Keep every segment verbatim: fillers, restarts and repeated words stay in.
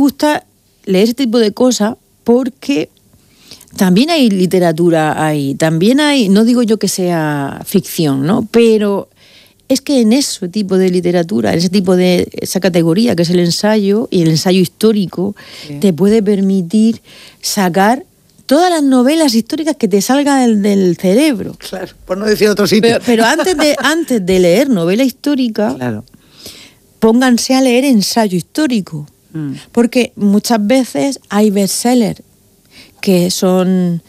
gusta leer ese tipo de cosas porque también hay literatura ahí, también hay, no digo yo que sea ficción, ¿no? Pero es que en ese tipo de literatura, en ese tipo de esa categoría que es el ensayo y el ensayo histórico, sí, te puede permitir sacar todas las novelas históricas que te salgan del, del cerebro. Claro, por no decir otro sitio. Pero, pero antes de antes de leer novela histórica, claro, pónganse a leer ensayo histórico. Mm. Porque muchas veces hay bestsellers que son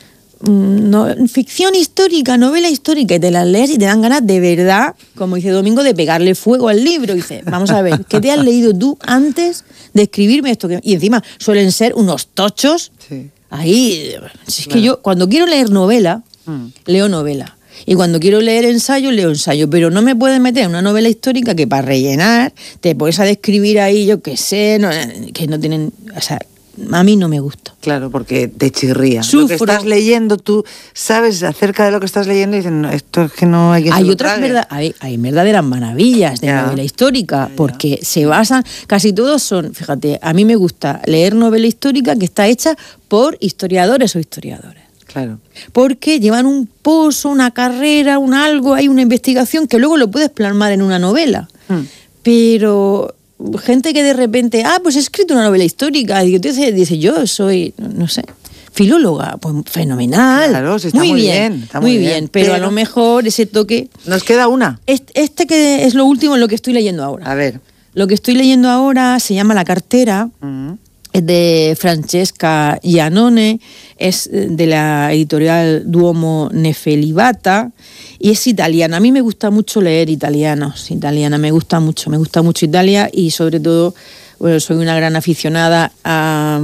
no, ficción histórica, novela histórica, y te las lees y te dan ganas de verdad, como dice Domingo, de pegarle fuego al libro. Y dices, vamos a ver, ¿qué te has leído tú antes de escribirme esto? Y encima suelen ser unos tochos. Sí. Ahí, si es claro, que yo cuando quiero leer novela, mm. leo novela. Y cuando quiero leer ensayo, leo ensayo. Pero no me puedes meter en una novela histórica que para rellenar te pones a describir ahí, yo qué sé, no, que no tienen... O sea, a mí no me gusta. Claro, porque te chirría. Sufro. Lo que estás leyendo, tú sabes acerca de lo que estás leyendo y dices, no, esto es que no hay que... Hay otras verdad, hay, hay verdaderas maravillas de ya. novela histórica, ya, ya. porque se basan, casi todos son, fíjate, a mí me gusta leer novela histórica que está hecha por historiadores o historiadoras. Claro. Porque llevan un pozo, una carrera, un algo, hay una investigación que luego lo puedes plasmar en una novela. Hmm. Pero... gente que de repente, ah, pues he escrito una novela histórica, y entonces dice, yo soy, no sé, filóloga, pues fenomenal. Claro, sí, está muy, muy bien, bien está muy muy bien, bien, pero, pero a lo mejor ese toque... Nos queda una. Este, este que es lo último en lo que estoy leyendo ahora. A ver. Lo que estoy leyendo ahora se llama La cartera, uh-huh. es de Francesca Giannone, es de la editorial Duomo Nefelibata, y es italiana. A mí me gusta mucho leer italianos, italiana, me gusta mucho, me gusta mucho Italia, y sobre todo, bueno, soy una gran aficionada a,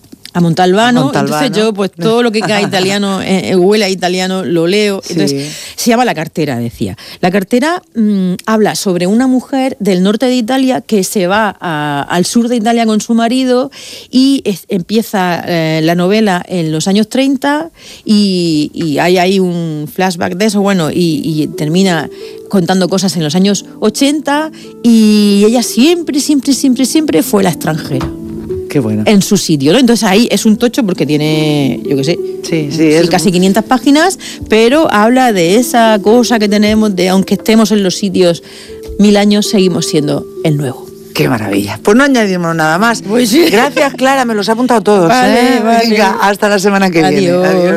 a Montalbano, a Montalbano, entonces yo pues todo lo que cae italiano, eh, huele a italiano, lo leo. Sí. Entonces se llama La cartera, decía. La cartera mmm, habla sobre una mujer del norte de Italia que se va a, al sur de Italia con su marido y es, empieza eh, la novela en los años treinta y, y hay ahí un flashback de eso, bueno, y, y termina contando cosas en los años ochenta, y ella siempre, siempre, siempre, siempre fue la extranjera. Qué bueno. En su sitio, ¿no? Entonces ahí es un tocho porque tiene, yo qué sé, sí, sí, sí, es casi quinientas páginas, pero habla de esa cosa que tenemos de, aunque estemos en los sitios mil años, seguimos siendo el nuevo. Qué maravilla. Pues no añadimos nada más. Pues sí. Gracias, Clara, me los ha apuntado todos. Vale, ¿eh? vale. Venga, hasta la semana que Adiós. viene. Adiós.